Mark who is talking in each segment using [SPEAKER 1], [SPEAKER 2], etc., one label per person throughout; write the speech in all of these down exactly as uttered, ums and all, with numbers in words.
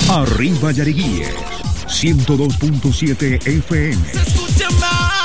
[SPEAKER 1] Arriba Yariguíes, ciento dos punto siete F M.
[SPEAKER 2] Se escucha más.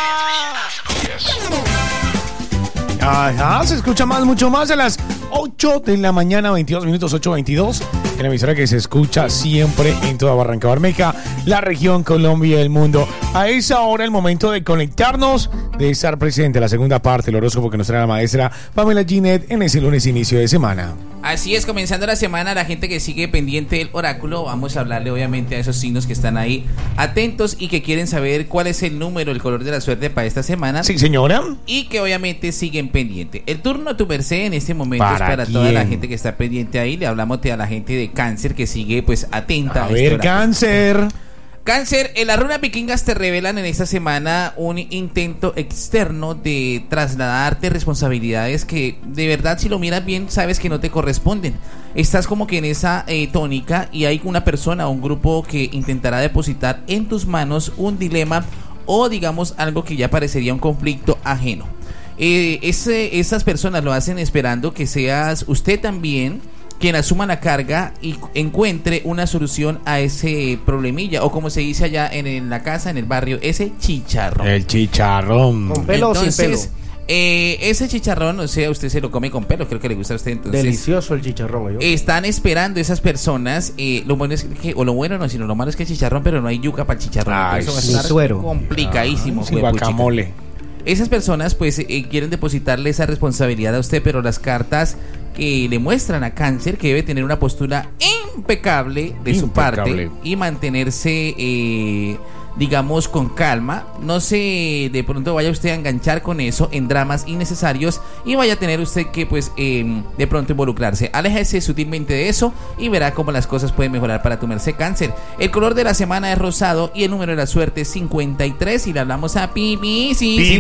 [SPEAKER 3] Ajá, se escucha más, mucho más a las ocho de la mañana, veintidós minutos, ocho veintidós. En la emisora que se escucha siempre en toda Barranca Bermeja, la región, Colombia y el mundo. A esa hora, el momento de conectarnos, de estar presente. La segunda parte, el horóscopo que nos trae la maestra Pamela Ginette en ese lunes inicio de semana.
[SPEAKER 4] Así es, comenzando la semana, la gente que sigue pendiente del oráculo, vamos a hablarle obviamente a esos signos que están ahí atentos y que quieren saber cuál es el número, el color de la suerte para esta semana.
[SPEAKER 3] Sí, señora.
[SPEAKER 4] Y que obviamente siguen pendiente. El turno a tu merced en este momento
[SPEAKER 3] ¿Para
[SPEAKER 4] es para
[SPEAKER 3] quién?
[SPEAKER 4] toda la gente que está pendiente ahí. Le hablamos a la gente de Cáncer que sigue pues atenta.
[SPEAKER 3] A
[SPEAKER 4] a este
[SPEAKER 3] ver,
[SPEAKER 4] oráculo.
[SPEAKER 3] Cáncer.
[SPEAKER 4] Cáncer, en las runas vikingas te revelan en esta semana un intento externo de trasladarte responsabilidades que de verdad si lo miras bien sabes que no te corresponden. Estás como que en esa eh, tónica y hay una persona o un grupo que intentará depositar en tus manos un dilema o digamos algo que ya parecería un conflicto ajeno. Eh, ese, esas personas lo hacen esperando que seas usted también quien asuma la carga y encuentre una solución a ese problemilla, o como se dice allá en, en la casa, en el barrio, ese chicharrón.
[SPEAKER 3] El chicharrón.
[SPEAKER 5] ¿Con pelo
[SPEAKER 4] entonces,
[SPEAKER 5] o sin pelo?
[SPEAKER 4] Eh, ese chicharrón, o sea, usted se lo come con pelo, creo que le gusta a usted. Entonces,
[SPEAKER 5] Delicioso el chicharrón. Yo.
[SPEAKER 4] están esperando esas personas, eh, lo bueno es que, o lo bueno no, sino lo malo es que es chicharrón, pero no hay yuca para el chicharrón.
[SPEAKER 3] Ay,
[SPEAKER 4] Entonces va a
[SPEAKER 5] sí.
[SPEAKER 4] estar
[SPEAKER 5] Suero.
[SPEAKER 4] complicadísimo.
[SPEAKER 3] Sin
[SPEAKER 4] juepuchica.
[SPEAKER 3] guacamole.
[SPEAKER 4] Esas personas pues eh, quieren depositarle esa responsabilidad a usted, pero las cartas que le muestran a Cáncer que debe tener una postura impecable de su
[SPEAKER 3] Impecable.
[SPEAKER 4] parte y mantenerse eh, digamos con calma. No se de pronto vaya usted a enganchar con eso en dramas innecesarios y vaya a tener usted que pues eh, de pronto involucrarse. Aléjese sutilmente de eso y verá cómo las cosas pueden mejorar para tu merced, Cáncer. El color de la semana es rosado y el número de la suerte es cincuenta y tres y le hablamos a Piscis.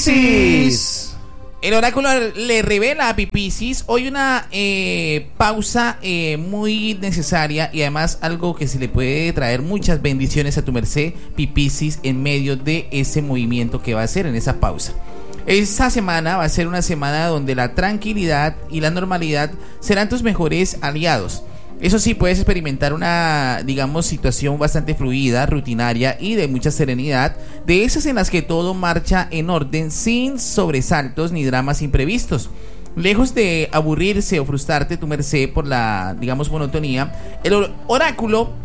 [SPEAKER 3] Piscis.
[SPEAKER 4] El oráculo le revela a Piscis hoy una eh, pausa eh, muy necesaria y además algo que se le puede traer muchas bendiciones a tu merced, Piscis, en medio de ese movimiento que va a hacer en esa pausa. Esta semana va a ser una semana donde la tranquilidad y la normalidad serán tus mejores aliados. Eso sí, puedes experimentar una, digamos, situación bastante fluida, rutinaria y de mucha serenidad, de esas en las que todo marcha en orden sin sobresaltos ni dramas imprevistos. Lejos de aburrirse o frustrarte tu merced por la, digamos, monotonía, el oráculo